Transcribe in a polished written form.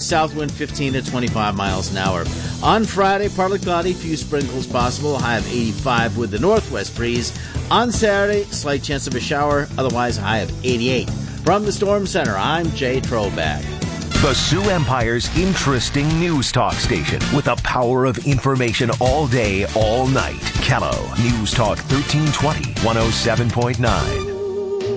south wind 15 to 25 miles an hour. On Friday, partly cloudy, few sprinkles possible, a high of 85 with the northwest breeze. On Saturday, slight chance of a shower, otherwise a high of 88. From the Storm Center, I'm Jay Trollback. The Sioux Empire's interesting news talk station with the power of information all day, all night. Kello News Talk 1320, 107.9.